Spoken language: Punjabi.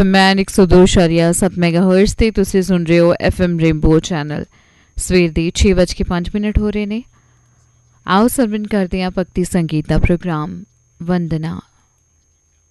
FM ਐਨ 102.7 ਮੈਗਾਹਰਟਜ਼ ਤੇ ਤੁਸੀਂ ਸੁਣ ਰਹੇ ਹੋ FM ਰੇਨਬੋ ਚੈਨਲ। ਸਵੇਰ ਦੇ 6:05 ਹੋ ਰਹੇ ਨੇ। ਆਓ ਸਰਵਨ ਕਰਦੇ ਹਾਂ ਭਗਤੀ ਸੰਗੀਤ ਦਾ ਪ੍ਰੋਗਰਾਮ ਵੰਦਨਾ।